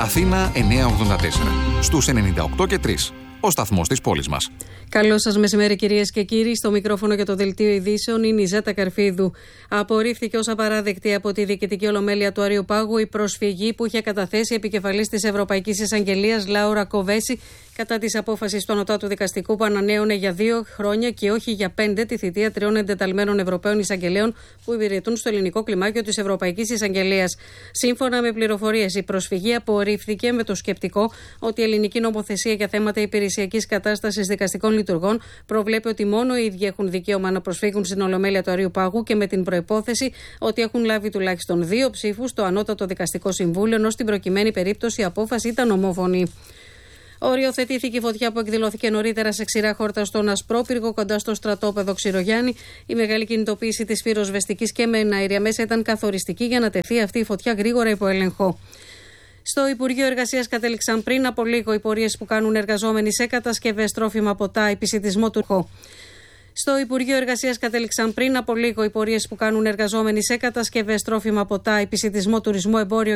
Αθήνα 984. Στους 98 και 3. Ο σταθμός της πόλης μας. Καλό σας μεσημέρι, κυρίες και κύριοι. Στο μικρόφωνο για το Δελτίο Ειδήσεων είναι η Ζέτα Καρφίδου. Απορρίφθηκε ως απαράδεκτη από τη Διοικητική Ολομέλεια του Αριού Πάγου η προσφυγή που είχε καταθέσει επικεφαλής της Ευρωπαϊκής Εισαγγελίας Λάουρα Κοβέση κατά της απόφασης του Ανωτάτου Δικαστικού που ανανέωνε για 2 χρόνια και όχι για 5 τη θητεία 3 εντεταλμένων Ευρωπαίων Εισαγγελέων που υπηρετούν στο ελληνικό κλιμάκιο της Ευρωπαϊκής Εισαγγελίας. Σύμφωνα με πληροφορίες, η προσφυγή απορρίφθηκε με το σκεπτικό ότι η ελληνική νομοθεσία για θέματα υπηρεσιακής κατάστασης δικαστικών λειτουργών προβλέπει ότι μόνο οι ίδιοι έχουν δικαίωμα να προσφύγουν στην Ολομέλεια του Αριού Πάγου και με την προϋπόθεση ότι έχουν λάβει τουλάχιστον 2 ψήφους στο Ανώτατο Δικαστικό Συμβούλιο, ενώ στην προκειμένη περίπτωση η απόφαση ήταν ομόφωνη. Οριοθετήθηκε η φωτιά που εκδηλώθηκε νωρίτερα σε ξηρά χόρτα στον Ασπρόπυργο κοντά στο στρατόπεδο Ξηρογιάννη. Η μεγάλη κινητοποίηση της πυροσβεστικής και με εναέρια μέσα ήταν καθοριστική για να τεθεί αυτή η φωτιά γρήγορα υπό έλεγχο. Στο Υπουργείο Εργασίας κατέληξαν πριν από λίγο οι πορείες που κάνουν εργαζόμενοι σε κατασκευές, τρόφιμα, ποτά, επισιτισμό του ΡΧΟ. Στο Υπουργείο Εργασίας κατέληξαν πριν από λίγο οι πορείες που κάνουν εργαζόμενοι σε κατασκευές, τρόφιμα, ποτά, επισιτισμό, τουρισμό, εμπόριο